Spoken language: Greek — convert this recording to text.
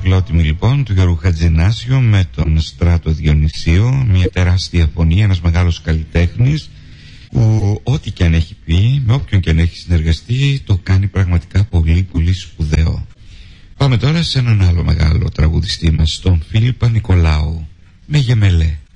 φιλότιμοι λοιπόν του Γιώργου Χατζηνάσιο με τον Στράτο Διονυσίο. Μια τεράστια φωνή, ένας μεγάλος καλλιτέχνης που ό,τι και αν έχει πει, με όποιον και αν έχει συνεργαστεί, το κάνει πραγματικά πολύ πολύ σπουδαίο. Πάμε τώρα σε έναν άλλο μεγάλο τραγουδιστή μας, τον Φίλιππα Νικολάου, με Γεμελέ.